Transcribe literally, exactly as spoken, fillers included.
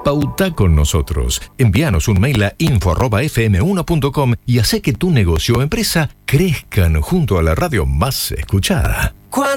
Pauta con nosotros. Envíanos un mail a info arroba f m uno punto com y hace que tu negocio o empresa crezcan junto a la radio más escuchada. Cuando